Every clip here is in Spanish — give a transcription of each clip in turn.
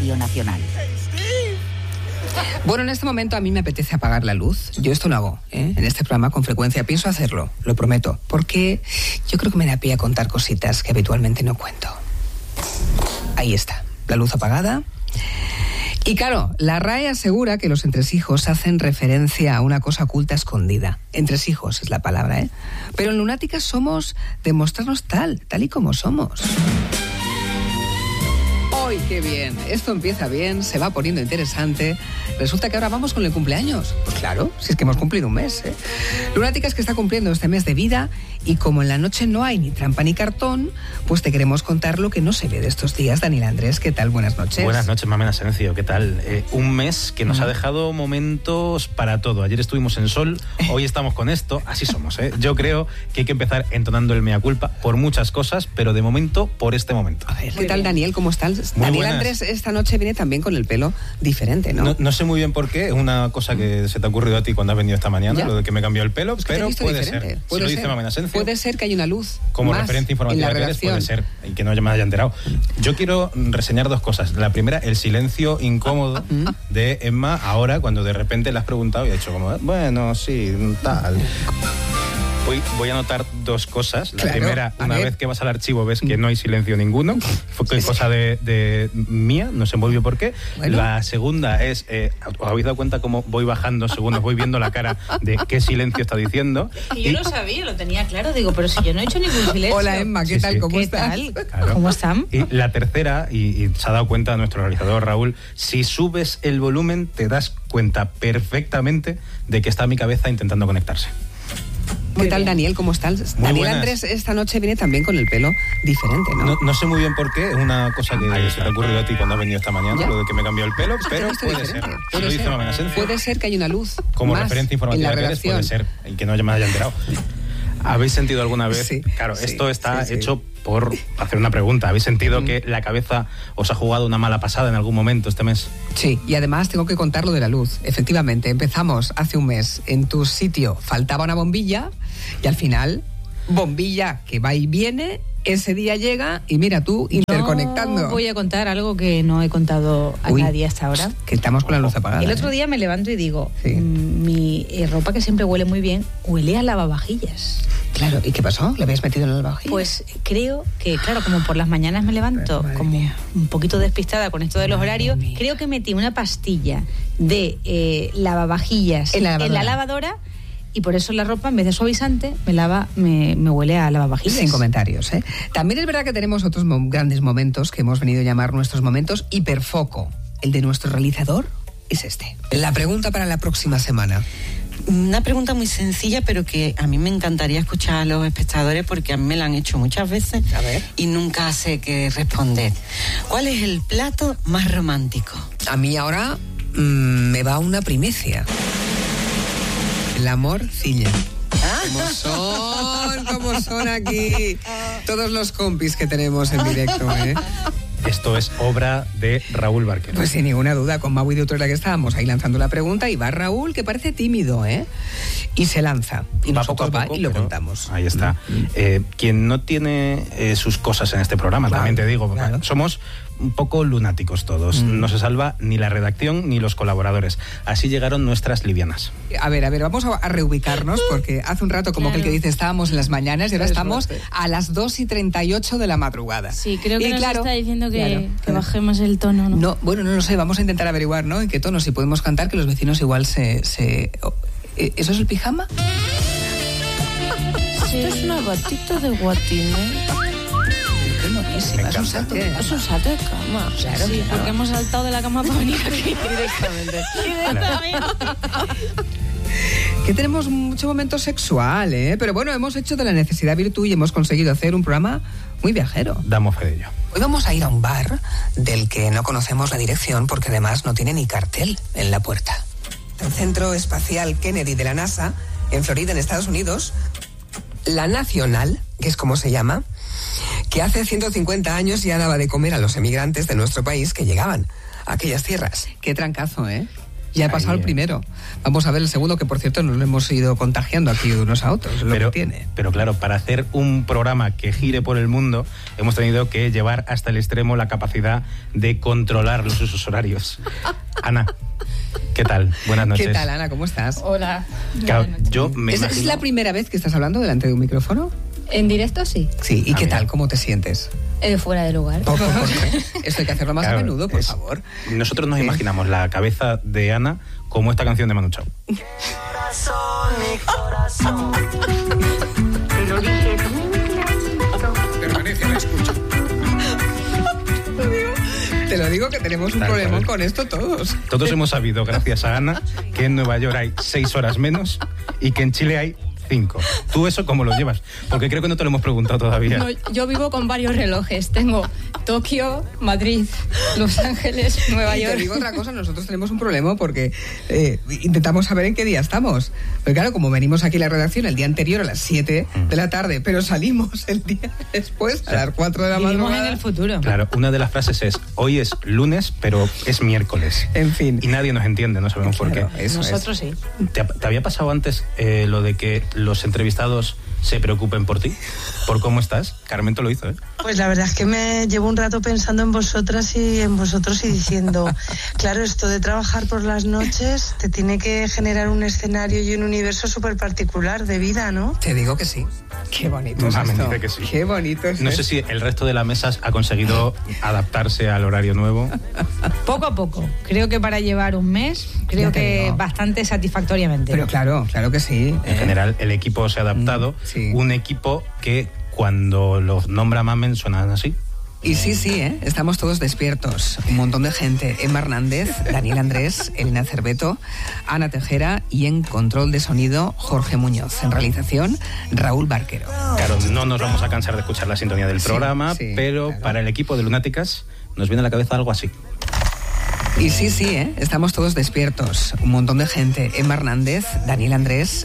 Radio Nacional. Bueno, en este momento a mí me apetece apagar la luz. Yo esto lo hago, en este programa con frecuencia. Pienso hacerlo, lo prometo, porque yo creo que me da pie a contar cositas que habitualmente no cuento. Ahí está, la luz apagada. Y claro, la RAE asegura que los entresijos hacen referencia a una cosa oculta escondida. Entresijos es la palabra, ¿eh? Pero en Lunáticas somos de mostrarnos tal y como somos. ¡Ay, qué bien! Esto empieza bien, se va poniendo interesante. Resulta que ahora vamos con el cumpleaños. Pues claro, si es que hemos cumplido un mes, ¿eh? Lunáticas que está cumpliendo este mes de vida y como en la noche no hay ni trampa ni cartón, pues te queremos contar lo que no se ve de estos días. Daniel Andrés, ¿qué tal? Buenas noches. Buenas noches, Mamen Asencio, ¿qué tal? Un mes que nos ha dejado momentos para todo. Ayer estuvimos en Sol, hoy estamos con esto, así somos, ¿eh? Yo creo que hay que empezar entonando el mea culpa por muchas cosas, pero de momento, por este momento. A ver, ¿qué tal, Daniel? ¿Cómo estás? Daniel Andrés esta noche viene también con el pelo diferente, ¿no? No sé muy bien por qué, es una cosa que se te ha ocurrido a ti cuando has venido esta mañana, lo de que me cambió el pelo, pero puede ser. Si lo dice Mamen Asencio. Puede ser que hay una luz como más referencia informativa que eres, puede ser, y que no me haya enterado. Yo quiero reseñar dos cosas. La primera, el silencio incómodo de Emma ahora, cuando de repente le has preguntado y ha dicho como, bueno, sí, tal. Voy a anotar dos cosas. La primera, una vez que vas al archivo ves que no hay silencio ninguno. Fue cosa de mía, no sé muy bien por qué. Bueno. La segunda es, ¿os habéis dado cuenta cómo voy bajando según os voy viendo la cara de qué silencio está diciendo? Yo lo sabía, lo tenía claro. Digo, pero si yo no he hecho ningún silencio. Hola, Emma, ¿qué tal? ¿Cómo estás? Claro. ¿Cómo están? Y la tercera, y se ha dado cuenta nuestro realizador Raúl, si subes el volumen te das cuenta perfectamente de que está mi cabeza intentando conectarse. ¿Qué tal, Daniel? ¿Cómo estás? Daniel Andrés esta noche viene también con el pelo diferente, ¿no? No sé muy bien por qué, es una cosa que se te ha ocurrido a ti cuando has venido esta mañana, lo de que me cambió el pelo, pero puede ser. Si lo dice Mamen Asencio. Puede ser que hay una luz como más referencia informativa que eres, puede ser, y que no me haya enterado. ¿Habéis sentido alguna vez? Sí, claro, esto está hecho por hacer una pregunta. ¿Habéis sentido que la cabeza os ha jugado una mala pasada en algún momento este mes? Sí, y además tengo que contar lo de la luz. Efectivamente, empezamos hace un mes. En tu sitio faltaba una bombilla y al final, bombilla que va y viene, ese día llega y mira tú, interconectando. Voy a contar algo que no he contado a nadie hasta ahora. Que estamos con la luz apagada. El otro día me levanto y digo, mi ropa que siempre huele muy bien, huele a lavavajillas. Claro, ¿y qué pasó? ¿Le habías metido en el lavavajillas? Pues creo que, claro, como por las mañanas me levanto como un poquito despistada con esto de los horarios, creo que metí una pastilla de lavavajillas en la lavadora. Y por eso la ropa, en vez de suavizante, me huele a lavavajillas. Sin comentarios, ¿eh? También es verdad que tenemos otros grandes momentos que hemos venido a llamar nuestros momentos hiperfoco. El de nuestro realizador es este. La pregunta para la próxima semana. Una pregunta muy sencilla, pero que a mí me encantaría escuchar a los espectadores porque a mí me la han hecho muchas veces y nunca sé qué responder. ¿Cuál es el plato más romántico? A mí ahora me va una primicia. La morcilla. ¿Cómo son aquí todos los compis que tenemos en directo, ¿eh? Esto es obra de Raúl Barquero. Pues sin ninguna duda, con Mau y de Utrera que estábamos ahí lanzando la pregunta y va Raúl, que parece tímido, ¿eh? Y se lanza. Y va poco a poco, y lo contamos. Ahí está. Quien no tiene sus cosas en este programa, también te digo, somos un poco lunáticos todos. No se salva ni la redacción ni los colaboradores. Así llegaron nuestras livianas. A ver, vamos a reubicarnos porque hace un rato, como que el que dice, estábamos en las mañanas y ahora estamos a las 2:38 de la madrugada. Sí, creo que nos está diciendo que bajemos el tono, ¿no? No, bueno, no lo sé, vamos a intentar averiguar, ¿no? En qué tono, si podemos cantar, que los vecinos igual ¿eso es el pijama? Sí, es una batita de guatín, ¿eh? Es un salto de cama. Es un salto de cama. Claro, sí, porque hemos saltado de la cama para venir aquí directamente. Que tenemos mucho momento sexual, ¿eh? Pero bueno, hemos hecho de la necesidad virtud y hemos conseguido hacer un programa muy viajero. Damos fe de ello. Hoy vamos a ir a un bar del que no conocemos la dirección porque además no tiene ni cartel en la puerta. El Centro Espacial Kennedy de la NASA, en Florida, en Estados Unidos, la Nacional, que es como se llama, que hace 150 años ya daba de comer a los emigrantes de nuestro país que llegaban a aquellas tierras. Qué trancazo, ¿eh? Ya he pasado el primero. Vamos a ver el segundo, que por cierto nos lo hemos ido contagiando aquí unos a otros. Pero claro, para hacer un programa que gire por el mundo, hemos tenido que llevar hasta el extremo la capacidad de controlar los usos horarios. Ana, ¿qué tal? Buenas noches. ¿Qué tal, Ana? ¿Cómo estás? Hola. Claro, yo me ¿Es la primera vez que estás hablando delante de un micrófono? ¿En directo? Sí. Sí, ¿y qué tal? ¿Cómo te sientes? Fuera de lugar. ¿Por qué? Esto hay que hacerlo más a menudo, por favor. Nosotros nos imaginamos la cabeza de Ana como esta canción de Manu Chao. Corazón, mi corazón. Te lo dije. Permanece a la escucha. Te lo digo que tenemos un problema con esto todos. Todos hemos sabido, gracias a Ana, que en Nueva York hay 6 horas menos y que en Chile hay 5. ¿Tú eso cómo lo llevas? Porque creo que no te lo hemos preguntado todavía. No, yo vivo con varios relojes. Tengo Tokio, Madrid, Los Ángeles, Nueva York. Y te digo otra cosa, nosotros tenemos un problema porque intentamos saber en qué día estamos. Pero claro, como venimos aquí a la redacción el día anterior a las 7 de la tarde, pero salimos el día después a las 4 de la madrugada. Vivimos en el futuro. Claro, una de las frases es: hoy es lunes, pero es miércoles. En fin. Y nadie nos entiende, no sabemos por qué. Nosotros sí. ¿Te había pasado antes lo de que los entrevistados se preocupen por ti? ¿Por cómo estás? Carmento lo hizo, ¿eh? Pues la verdad es que me llevo un rato pensando en vosotras y en vosotros y diciendo, claro, esto de trabajar por las noches te tiene que generar un escenario y un universo súper particular de vida, ¿no? Te digo que sí. Qué bonito es esto. Dice que sí. Qué bonito es No sé si el resto de la mesa ha conseguido adaptarse al horario nuevo. Poco a poco. Creo que para llevar un mes, creo que bastante satisfactoriamente. Pero claro que sí. En general, el equipo se ha adaptado. Sí. Un equipo que cuando los nombra Mamen suenan así. Y sí, estamos todos despiertos. Un montón de gente. Emma Hernández, Daniel Andrés, Elena Cerveto, Ana Tejera y en control de sonido, Jorge Muñoz. En realización, Raúl Barquero. Claro, no nos vamos a cansar de escuchar la sintonía del programa, pero claro, para el equipo de Lunáticas nos viene a la cabeza algo así. Y sí, estamos todos despiertos. Un montón de gente. Emma Hernández, Daniel Andrés.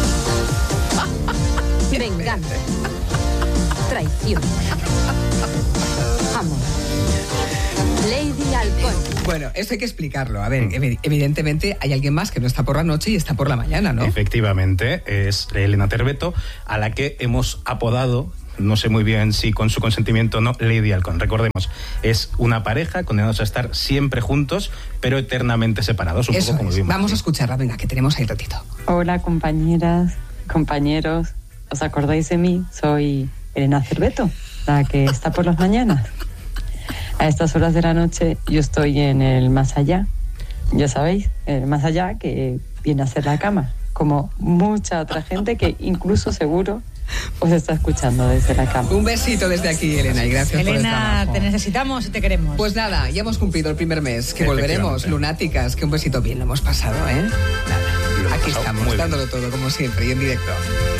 Venganza. Traición. Amor. Lady Halcón. Bueno, esto hay que explicarlo. A ver, evidentemente hay alguien más que no está por la noche y está por la mañana, ¿no? Efectivamente, es Elena Cerveto, a la que hemos apodado, no sé muy bien si con su consentimiento o no, Lady Halcón. Recordemos, es una pareja condenados a estar siempre juntos, pero eternamente separados. Eso poco como vivimos. Vamos a escucharla, venga, que tenemos ahí ratito. Hola, compañeras, compañeros. ¿Os acordáis de mí? Soy Elena Cerveto, la que está por las mañanas. A estas horas de la noche yo estoy en el más allá. Ya sabéis, el más allá que viene a ser la cama. Como mucha otra gente que incluso seguro os está escuchando desde la cama. Un besito desde aquí, Elena, y gracias por el trabajo. Elena, te necesitamos y te queremos. Pues nada, ya hemos cumplido el primer mes, que volveremos, Lunáticas, que un besito bien lo hemos pasado, ¿eh? Nada, aquí estamos, dándolo todo como siempre y en directo.